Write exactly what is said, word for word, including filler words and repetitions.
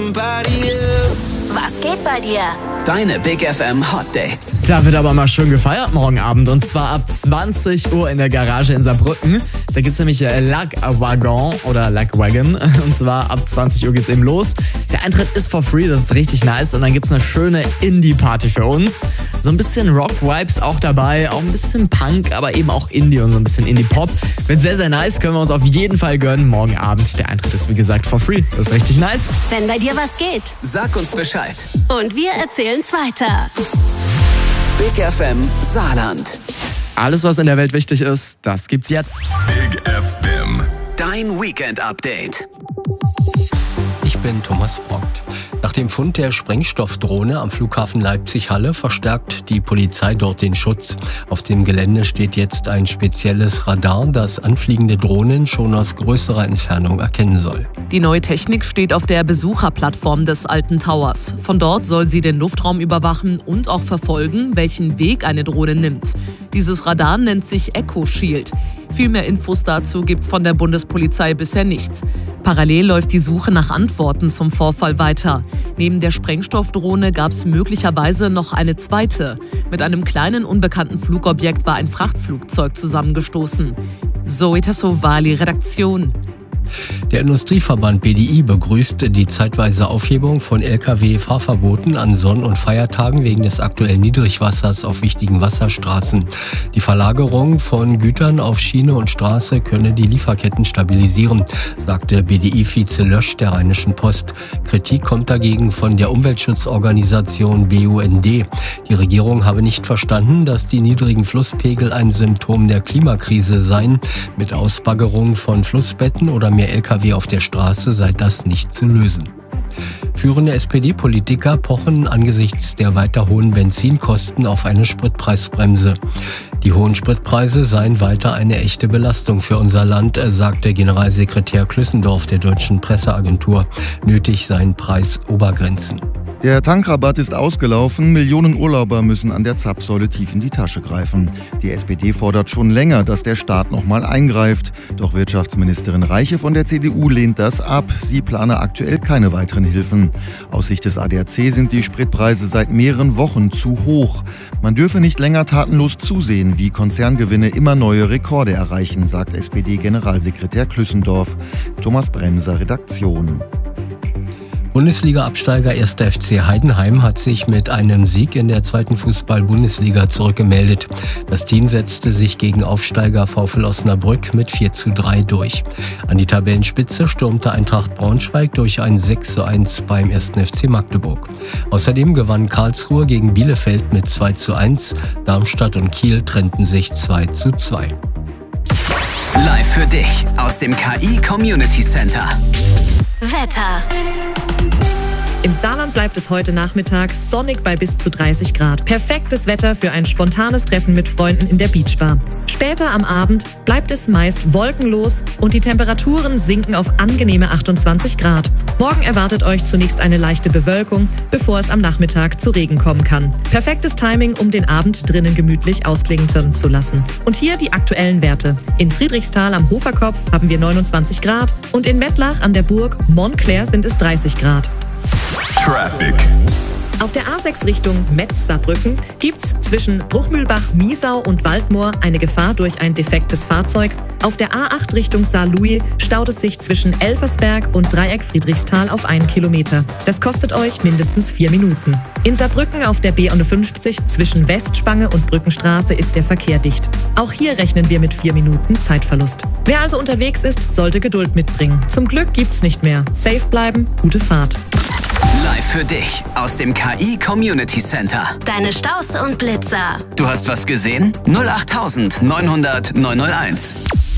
Was geht bei dir? Deine Big F M Hot Dates. Da wird aber mal schön gefeiert morgen Abend und zwar ab zwanzig Uhr in der Garage in Saarbrücken. Da gibt's nämlich Lagwagon oder Lagwagon und zwar ab zwanzig Uhr geht's eben los. Der Eintritt ist for free, das ist richtig nice und dann gibt's eine schöne Indie-Party für uns. So ein bisschen Rock-Vibes auch dabei, auch ein bisschen Punk, aber eben auch Indie und so ein bisschen Indie-Pop. Wird sehr, sehr nice, können wir uns auf jeden Fall gönnen morgen Abend. Der Eintritt ist wie gesagt for free, das ist richtig nice. Wenn bei dir was geht, Sag uns Bescheid. und wir erzählen's weiter. Big F M Saarland. Alles, was in der Welt wichtig ist, das gibt's jetzt. Big F M. Dein Weekend-Update. Ich bin Thomas Brockt. Nach dem Fund der Sprengstoffdrohne am Flughafen Leipzig-Halle verstärkt die Polizei dort den Schutz. Auf dem Gelände steht jetzt ein spezielles Radar, das anfliegende Drohnen schon aus größerer Entfernung erkennen soll. Die neue Technik steht auf der Besucherplattform des alten Towers. Von dort soll sie den Luftraum überwachen und auch verfolgen, welchen Weg eine Drohne nimmt. Dieses Radar nennt sich Echo Shield. Viel mehr Infos dazu gibt's von der Bundespolizei bisher nicht. Parallel läuft die Suche nach Antworten zum Vorfall weiter. Neben der Sprengstoffdrohne gab's möglicherweise noch eine zweite. Mit einem kleinen unbekannten Flugobjekt war ein Frachtflugzeug zusammengestoßen. Zoe Tassovali, Redaktion. Der Industrieverband B D I begrüßt die zeitweise Aufhebung von L K W-Fahrverboten an Sonn- und Feiertagen wegen des aktuellen Niedrigwassers auf wichtigen Wasserstraßen. Die Verlagerung von Gütern auf Schiene und Straße könne die Lieferketten stabilisieren, sagte B D I-Vize Lösch der Rheinischen Post. Kritik kommt dagegen von der Umweltschutzorganisation B U N D. Die Regierung habe nicht verstanden, dass die niedrigen Flusspegel ein Symptom der Klimakrise seien. Mit Ausbaggerung von Flussbetten oder mehr L K W auf der Straße sei das nicht zu lösen. Führende S P D-Politiker pochen angesichts der weiter hohen Benzinkosten auf eine Spritpreisbremse. Die hohen Spritpreise seien weiter eine echte Belastung für unser Land, sagte Generalsekretär Klüssendorf der Deutschen Presseagentur. Nötig seien Preisobergrenzen. Der Tankrabatt ist ausgelaufen, Millionen Urlauber müssen an der Zapfsäule tief in die Tasche greifen. Die S P D fordert schon länger, dass der Staat nochmal eingreift. Doch Wirtschaftsministerin Reiche von der C D U lehnt das ab. Sie plane aktuell keine weiteren Hilfen. Aus Sicht des A D A C sind die Spritpreise seit mehreren Wochen zu hoch. Man dürfe nicht länger tatenlos zusehen, wie Konzerngewinne immer neue Rekorde erreichen, sagt S P D-Generalsekretär Klüssendorf. Thomas Bremser, Redaktion. Bundesliga-Absteiger erster F C Heidenheim hat sich mit einem Sieg in der zweiten Fußball-Bundesliga zurückgemeldet. Das Team setzte sich gegen Aufsteiger VfL Osnabrück mit vier zu drei durch. An die Tabellenspitze stürmte Eintracht Braunschweig durch ein sechs zu eins beim ersten F C Magdeburg. Außerdem gewann Karlsruhe gegen Bielefeld mit zwei zu eins. Darmstadt und Kiel trennten sich zwei zu zwei. Live für dich aus dem K I Community Center. Wetter. Im Saarland bleibt es heute Nachmittag sonnig bei bis zu dreißig Grad. Perfektes Wetter für ein spontanes Treffen mit Freunden in der Beachbar. Später am Abend bleibt es meist wolkenlos und die Temperaturen sinken auf angenehme achtundzwanzig Grad. Morgen erwartet euch zunächst eine leichte Bewölkung, bevor es am Nachmittag zu Regen kommen kann. Perfektes Timing, um den Abend drinnen gemütlich ausklingen zu lassen. Und hier die aktuellen Werte. In Friedrichsthal am Hoferkopf haben wir neunundzwanzig Grad und in Mettlach an der Burg Montclair sind es dreißig Grad. Traffic. Auf der A sechs Richtung Metz-Saarbrücken gibt's zwischen Bruchmühlbach-Miesau und Waldmoor eine Gefahr durch ein defektes Fahrzeug. Auf der A acht Richtung Saarlouis staut es sich zwischen Elversberg und Dreieck Friedrichsthal auf einen Kilometer. Das kostet euch mindestens vier Minuten. In Saarbrücken auf der B einundfünfzig zwischen Westspange und Brückenstraße ist der Verkehr dicht. Auch hier rechnen wir mit vier Minuten Zeitverlust. Wer also unterwegs ist, sollte Geduld mitbringen. Zum Glück gibt's nicht mehr. Safe bleiben, gute Fahrt. Live für dich aus dem K I Community Center. Deine Staus und Blitzer. Du hast was gesehen? null acht neun null null neun null eins.